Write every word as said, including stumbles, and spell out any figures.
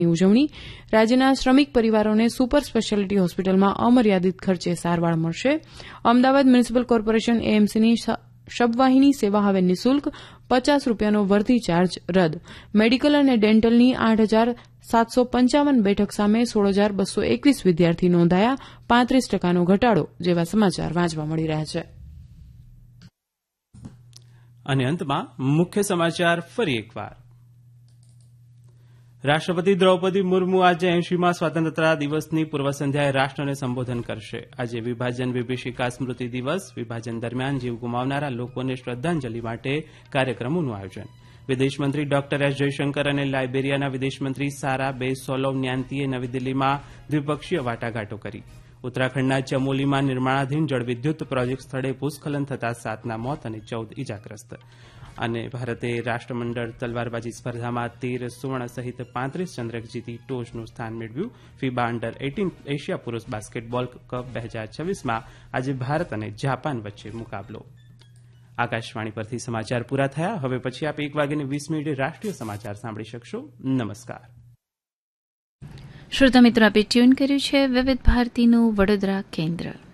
ઉજવણી. રાજ્યના શ્રમિક પરિવારોને સુપર સ્પેશિયાલિટી હોસ્પિટલમાં અમર્યાદિત ખર્ચે સારવાર મળશે. અમદાવાદ મ્યુનિસિપલ કોર્પોરેશન એએમસીની શબવાહિની સેવા હવે નિઃશુલ્ક, પચાસ રૂપિયાનો વર્ધી ચાર્જ રદ. મેડિકલ અને ડેન્ટલની આઠ હજાર સાતસો પંચાવન બેઠક સામે સોળ હજાર બસો એકવીસ વિદ્યાર્થી નોંધાયા, પાંત્રીસ ટકાનો ઘટાડો જેવા સમાચાર વાંચવા મળી રહ્યા છે. અને અંતમાં મુખ્ય સમાચાર ફરી એકવાર. રાષ્ટ્રપતિ દ્રૌપદી મુર્મુ આજે એંશીમાં સ્વતંત્રતા દિવસની પૂર્વ સંધ્યાએ રાષ્ટ્રને સંબોધન કરશે. આજે વિભાજન વિભીષિકા સ્મૃતિ દિવસ. વિભાજન દરમિયાન જીવ ગુમાવનારા લોકોને શ્રદ્ધાંજલિ માટે કાર્યક્રમોનું આયોજન. વિદેશમંત્રી ડોક્ટર એસ જયશંકર અને લાઇબેરિયાના વિદેશમંત્રી સારા બે સોલોવન્યાન્તીએ નવી દિલ્હીમાં દ્વિપક્ષીય વાટાઘાટો કરી. ઉત્તરાખંડના ચમોલીમાં નિર્માણાધીન જળવિદ્યુત પ્રોજેક્ટ સ્થળે ભૂસ્ખલન થતાં સાતના મોત અને ચૌદ ઇજાગ્રસ્ત. અને ભારતે રાષ્ટ્રમંડળ તલવારબાજી સ્પર્ધામાં તેર સુવર્ણ સહિત પાંત્રીસ ચંદ્રક જીતી ટોચનું સ્થાન મેળવ્યું. ફીબા અંડર એટીન એશિયા પુરુષ બાસ્કેટબોલ કપ બે હજાર છવ્વીસમાં આજે ભારત અને જાપાન વચ્ચે મુકાબલો. આકાશવાણી પરથી સમાચાર પૂરા થયા. હવે પછી આપ એક વાગ્યાને વીસ મિનિટે રાષ્ટ્રીય સમાચાર સાંભળી શકશો. નમસ્કાર. શ્રોતા મિત્રો, આપે ટ્યુન કર્યું છે વિવિધ ભારતીનું વડોદરા કેન્દ્ર.